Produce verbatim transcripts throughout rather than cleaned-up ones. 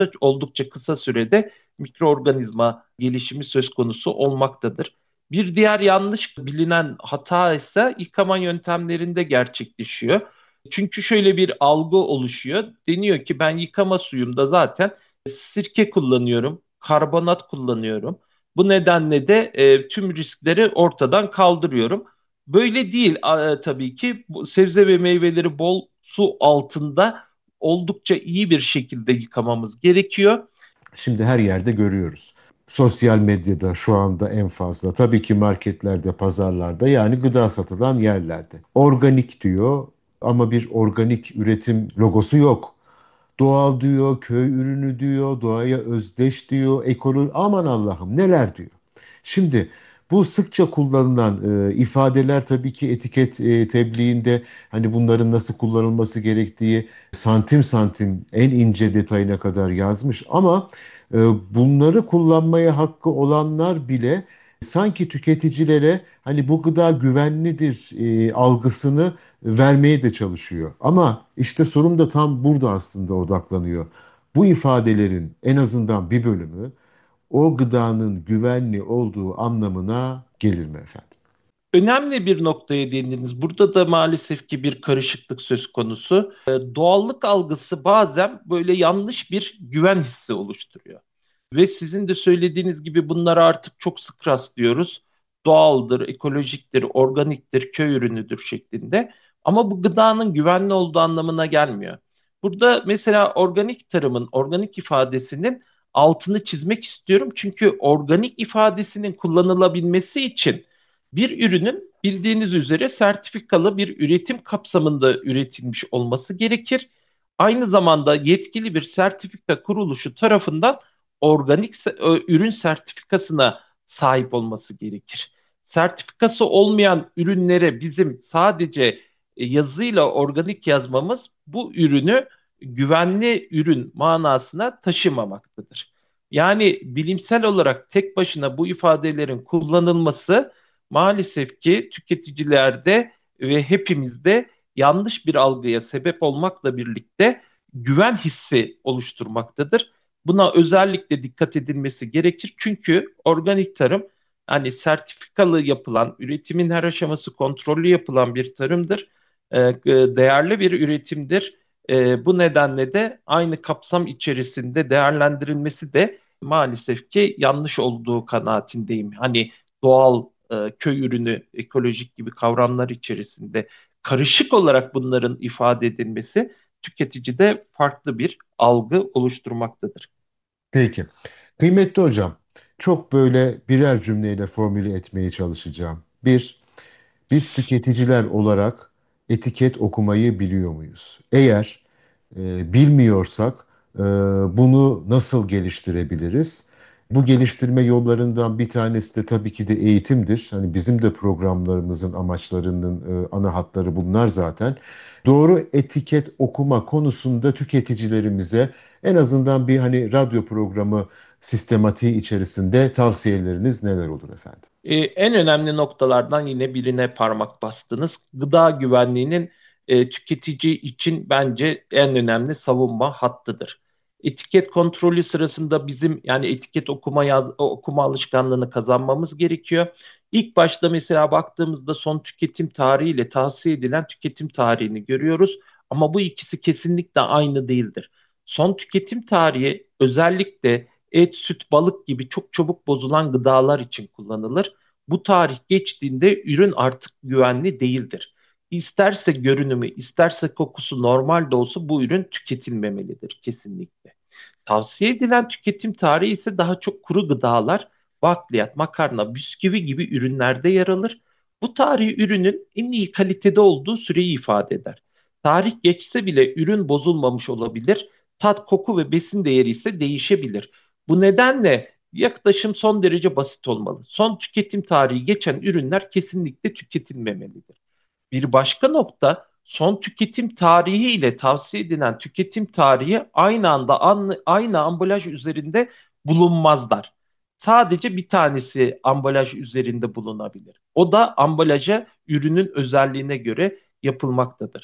oldukça kısa sürede mikroorganizma gelişimi söz konusu olmaktadır. Bir diğer yanlış bilinen hata ise yıkama yöntemlerinde gerçekleşiyor. Çünkü şöyle bir algı oluşuyor. Deniyor ki ben yıkama suyumda zaten sirke kullanıyorum, karbonat kullanıyorum. Bu nedenle de e, tüm riskleri ortadan kaldırıyorum. Böyle değil e, tabii ki. Bu sebze ve meyveleri bol su altında oldukça iyi bir şekilde yıkamamız gerekiyor. Şimdi her yerde görüyoruz. Sosyal medyada şu anda en fazla. Tabii ki marketlerde, pazarlarda yani gıda satılan yerlerde. Organik diyor ama bir organik üretim logosu yok. Doğal diyor, köy ürünü diyor, doğaya özdeş diyor, ekolo aman Allah'ım neler diyor. Şimdi bu sıkça kullanılan e, ifadeler tabii ki etiket e, tebliğinde hani bunların nasıl kullanılması gerektiği santim santim en ince detayına kadar yazmış ama e, bunları kullanmaya hakkı olanlar bile sanki tüketicilere hani bu gıda güvenlidir e, algısını vermeye de çalışıyor. Ama işte sorun da tam burada aslında odaklanıyor. Bu ifadelerin en azından bir bölümü o gıdanın güvenli olduğu anlamına gelir mi efendim? Önemli bir noktaya değindiniz. Burada da maalesef ki bir karışıklık söz konusu. E, doğallık algısı bazen böyle yanlış bir güven hissi oluşturuyor. Ve sizin de söylediğiniz gibi bunlara artık çok sık rastlıyoruz. Doğaldır, ekolojiktir, organiktir, köy ürünüdür şeklinde. Ama bu gıdanın güvenli olduğu anlamına gelmiyor. Burada mesela organik tarımın, organik ifadesinin altını çizmek istiyorum. Çünkü organik ifadesinin kullanılabilmesi için bir ürünün bildiğiniz üzere sertifikalı bir üretim kapsamında üretilmiş olması gerekir. Aynı zamanda yetkili bir sertifika kuruluşu tarafından organik se- e, ürün sertifikasına sahip olması gerekir. Sertifikası olmayan ürünlere bizim sadece e, yazıyla organik yazmamız bu ürünü güvenli ürün manasına taşımamaktadır. Yani bilimsel olarak tek başına bu ifadelerin kullanılması maalesef ki tüketicilerde ve hepimizde yanlış bir algıya sebep olmakla birlikte güven hissi oluşturmaktadır. Buna özellikle dikkat edilmesi gerekir. Çünkü organik tarım hani sertifikalı yapılan, üretimin her aşaması kontrollü yapılan bir tarımdır. Ee, değerli bir üretimdir. Ee, bu nedenle de aynı kapsam içerisinde değerlendirilmesi de maalesef ki yanlış olduğu kanaatindeyim. Hani doğal, e, köy ürünü, ekolojik gibi kavramlar içerisinde karışık olarak bunların ifade edilmesi tüketicide farklı bir algı oluşturmaktadır. Peki. Kıymetli hocam, çok böyle birer cümleyle formüle etmeye çalışacağım. Bir, biz tüketiciler olarak etiket okumayı biliyor muyuz? Eğer e, bilmiyorsak e, bunu nasıl geliştirebiliriz? Bu geliştirme yollarından bir tanesi de tabii ki de eğitimdir. Hani bizim de programlarımızın amaçlarının e, ana hatları bunlar zaten. Doğru etiket okuma konusunda tüketicilerimize en azından bir hani radyo programı sistematiği içerisinde tavsiyeleriniz neler olur efendim? Ee, en önemli noktalardan yine birine parmak bastınız. Gıda güvenliğinin e, tüketici için bence en önemli savunma hattıdır. Etiket kontrolü sırasında bizim yani etiket okuma yaz, okuma alışkanlığını kazanmamız gerekiyor. İlk başta mesela baktığımızda son tüketim tarihi ile tavsiye edilen tüketim tarihini görüyoruz. Ama bu ikisi kesinlikle aynı değildir. Son tüketim tarihi özellikle et, süt, balık gibi çok çabuk bozulan gıdalar için kullanılır. Bu tarih geçtiğinde ürün artık güvenli değildir. İsterse görünümü, isterse kokusu normal de olsa bu ürün tüketilmemelidir kesinlikle. Tavsiye edilen tüketim tarihi ise daha çok kuru gıdalar, bakliyat, makarna, bisküvi gibi ürünlerde yer alır. Bu tarih ürünün en iyi kalitede olduğu süreyi ifade eder. Tarih geçse bile ürün bozulmamış olabilir. Tat, koku ve besin değeri ise değişebilir. Bu nedenle yaklaşım son derece basit olmalı. Son tüketim tarihi geçen ürünler kesinlikle tüketilmemelidir. Bir başka nokta son tüketim tarihi ile tavsiye edilen tüketim tarihi aynı anda aynı ambalaj üzerinde bulunmazlar. Sadece bir tanesi ambalaj üzerinde bulunabilir. O da ambalaja ürünün özelliğine göre yapılmaktadır.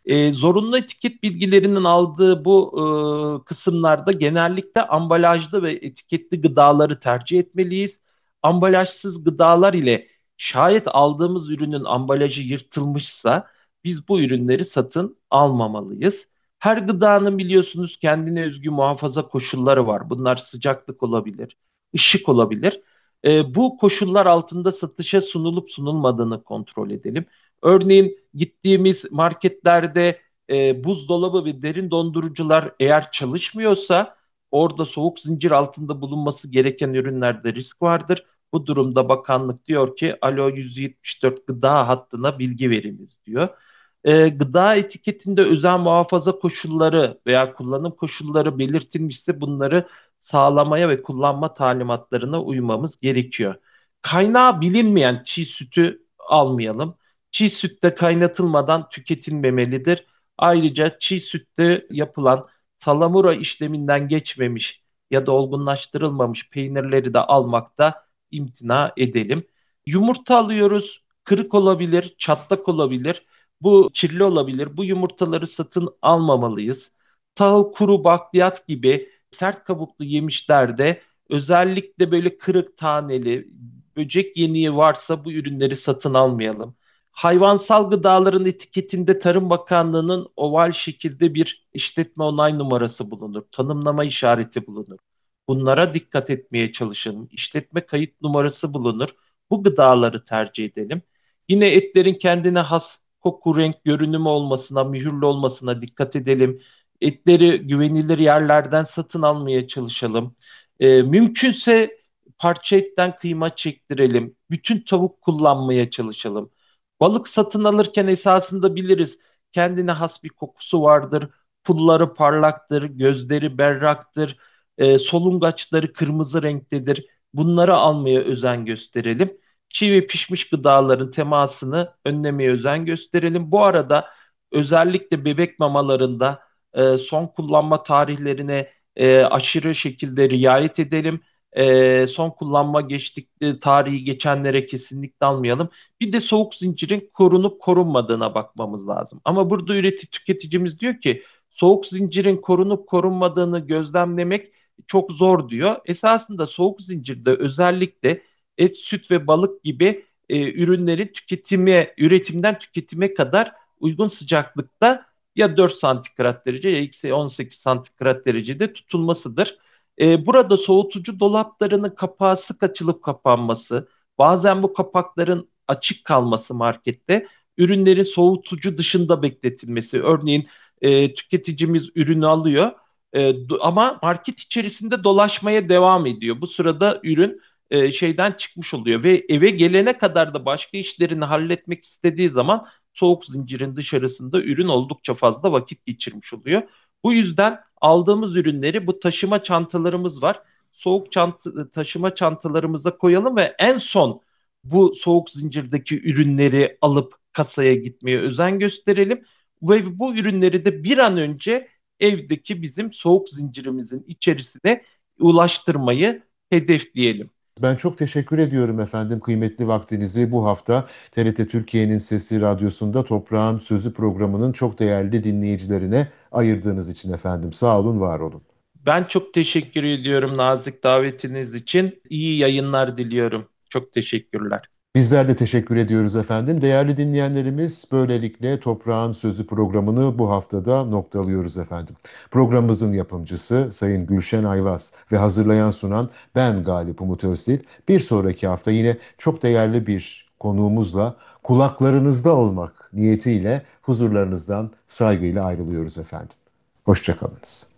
E, zorunlu etiket bilgilerinin aldığı bu e, kısımlarda genellikle ambalajlı ve etiketli gıdaları tercih etmeliyiz. Ambalajsız gıdalar ile şayet aldığımız ürünün ambalajı yırtılmışsa biz bu ürünleri satın almamalıyız. Her gıdanın biliyorsunuz kendine özgü muhafaza koşulları var. Bunlar sıcaklık olabilir, ışık olabilir. E, bu koşullar altında satışa sunulup sunulmadığını kontrol edelim. Örneğin gittiğimiz marketlerde e, buzdolabı ve derin dondurucular eğer çalışmıyorsa orada soğuk zincir altında bulunması gereken ürünlerde risk vardır. Bu durumda bakanlık diyor ki Alo yüz yetmiş dört gıda hattına bilgi veriniz diyor. E, gıda etiketinde özel muhafaza koşulları veya kullanım koşulları belirtilmişse bunları sağlamaya ve kullanma talimatlarına uymamız gerekiyor. Kaynağı bilinmeyen çiğ sütü almayalım. Çiğ süt de kaynatılmadan tüketilmemelidir. Ayrıca çiğ sütte yapılan salamura işleminden geçmemiş ya da olgunlaştırılmamış peynirleri de almakta imtina edelim. Yumurta alıyoruz, kırık olabilir, çatlak olabilir. Bu kirli olabilir. Bu yumurtaları satın almamalıyız. Tahıl, kuru bakliyat gibi sert kabuklu yemişlerde özellikle böyle kırık taneli, böcek yeniği varsa bu ürünleri satın almayalım. Hayvansal gıdaların etiketinde Tarım Bakanlığı'nın oval şekilde bir işletme onay numarası bulunur. Tanımlama işareti bulunur. Bunlara dikkat etmeye çalışalım. İşletme kayıt numarası bulunur. Bu gıdaları tercih edelim. Yine etlerin kendine has koku, renk, görünümü olmasına, mühürlü olmasına dikkat edelim. Etleri güvenilir yerlerden satın almaya çalışalım. Ee, mümkünse parça etten kıyma çektirelim. Bütün tavuk kullanmaya çalışalım. Balık satın alırken esasında biliriz. Kendine has bir kokusu vardır. Pulları parlaktır, gözleri berraktır, e, solungaçları kırmızı renktedir. Bunları almaya özen gösterelim. Çiğ ve pişmiş gıdaların temasını önlemeye özen gösterelim. Bu arada özellikle bebek mamalarında e, son kullanma tarihlerine e, aşırı şekilde riayet edelim. E, son kullanma geçtikleri tarihi geçenlere kesinlikle almayalım. Bir de soğuk zincirin korunup korunmadığına bakmamız lazım. Ama burada üretici tüketicimiz diyor ki soğuk zincirin korunup korunmadığını gözlemlemek çok zor diyor. Esasında soğuk zincirde özellikle et, süt ve balık gibi e, ürünlerin tüketime, üretimden tüketime kadar uygun sıcaklıkta ya dört santigrat derece ya eksi on sekiz santigrat derecede tutulmasıdır. E, burada soğutucu dolaplarının kapağı sık açılıp kapanması, bazen bu kapakların açık kalması markette, ürünlerin soğutucu dışında bekletilmesi. Örneğin e, tüketicimiz ürünü alıyor e, do- ama market içerisinde dolaşmaya devam ediyor. Bu sırada ürün e, şeyden çıkmış oluyor ve eve gelene kadar da başka işlerini halletmek istediği zaman soğuk zincirin dışarısında ürün oldukça fazla vakit geçirmiş oluyor. Bu yüzden aldığımız ürünleri bu taşıma çantalarımız var. Soğuk çanta, taşıma çantalarımıza koyalım ve en son bu soğuk zincirdeki ürünleri alıp kasaya gitmeye özen gösterelim. Ve bu ürünleri de bir an önce evdeki bizim soğuk zincirimizin içerisine ulaştırmayı hedefleyelim. Ben çok teşekkür ediyorum efendim kıymetli vaktinizi bu hafta T R T Türkiye'nin Sesi Radyosu'nda Toprağın Sözü programının çok değerli dinleyicilerine ayırdığınız için efendim. Sağ olun, var olun. Ben çok teşekkür ediyorum nazik davetiniz için. İyi yayınlar diliyorum. Çok teşekkürler. Bizler de teşekkür ediyoruz efendim. Değerli dinleyenlerimiz, böylelikle Toprağın Sözü programını bu haftada noktalıyoruz efendim. Programımızın yapımcısı Sayın Gülşen Ayvaz ve hazırlayan sunan ben Galip Umut Özdil. Bir sonraki hafta yine çok değerli bir konuğumuzla kulaklarınızda olmak niyetiyle huzurlarınızdan saygıyla ayrılıyoruz efendim. Hoşçakalınız.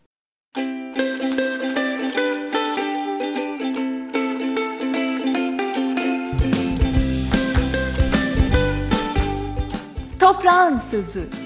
Toprağın Sözü.